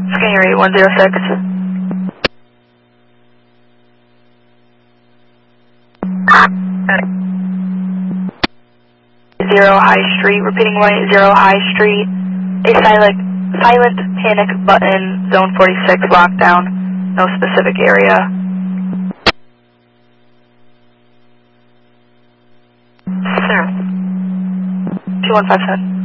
Scanner 8106. Zero High Street, repeating 180 High Street. A silent panic button, zone 46 lockdown, no specific area. Sir. 2157.